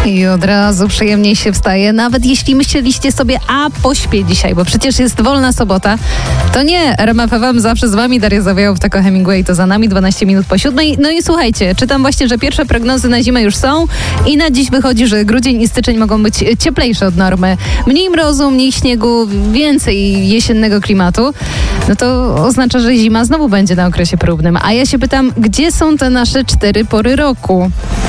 I od razu przyjemniej się wstaje, nawet jeśli myśleliście sobie, pośpię dzisiaj, bo przecież jest wolna sobota. To nie, RMF FM zawsze z wami, Daria Zawiałow, Tako Hemingway, to za nami, 12 minut po 7. No i słuchajcie, czytam właśnie, że pierwsze prognozy na zimę już są i na dziś wychodzi, że grudzień i styczeń mogą być cieplejsze od normy. Mniej mrozu, mniej śniegu, więcej jesiennego klimatu. No to oznacza, że zima znowu będzie na okresie próbnym. A ja się pytam, gdzie są te nasze 4 pory roku?